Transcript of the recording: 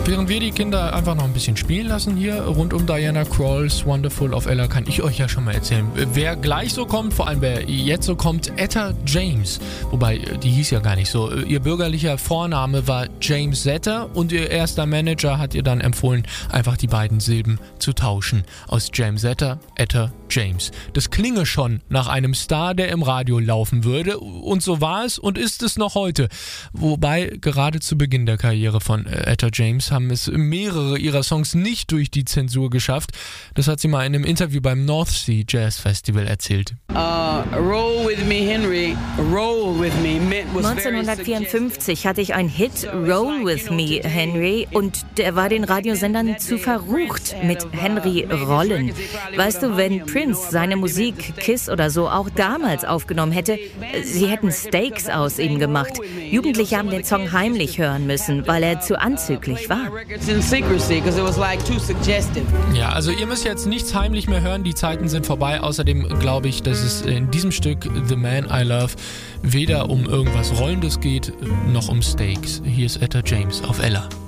Während wir die Kinder einfach noch ein bisschen spielen lassen hier rund um Diana Krall's Wonderful auf Ella, kann ich euch ja schon mal erzählen, wer gleich so kommt, vor allem wer jetzt so kommt, Etta James. Wobei, die hieß ja gar nicht so. Ihr bürgerlicher Vorname war James Zetter und ihr erster Manager hat ihr dann empfohlen, einfach die beiden Silben zu tauschen. Aus James Zetter, Etta James. Das klinge schon nach einem Star, der im Radio laufen würde. Und so war es und ist es noch heute. Wobei, gerade zu Beginn der Karriere von Etta James haben es mehrere ihrer Songs nicht durch die Zensur geschafft. Das hat sie mal in einem Interview beim North Sea Jazz Festival erzählt. Roll with me, Henry. Roll with me. 1954 hatte ich einen Hit, Roll with me, Henry, und der war den Radiosendern zu verrucht mit Henry Rollen. Weißt du, wenn Prince seine Musik, Kiss oder so auch damals aufgenommen hätte, sie hätten Steaks aus ihm gemacht. Jugendliche haben den Song heimlich hören müssen, weil er zu anzüglich war. Ja, also ihr müsst jetzt nichts heimlich mehr hören, die Zeiten sind vorbei. Außerdem glaube ich, dass es in diesem Stück The Man I Love weder um irgendwas Rollendes geht, noch um Steaks. Hier ist Etta James auf Ella.